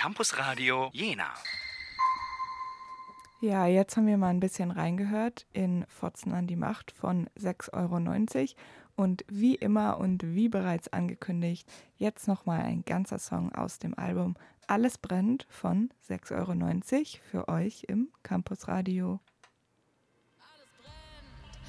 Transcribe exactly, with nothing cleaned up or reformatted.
Campusradio Jena. Ja, jetzt haben wir mal ein bisschen reingehört in Fotzen an die Macht von sechs Euro neunzig. Und wie immer und wie bereits angekündigt, jetzt nochmal ein ganzer Song aus dem Album Alles brennt von sechs Euro neunzig für euch im Campusradio.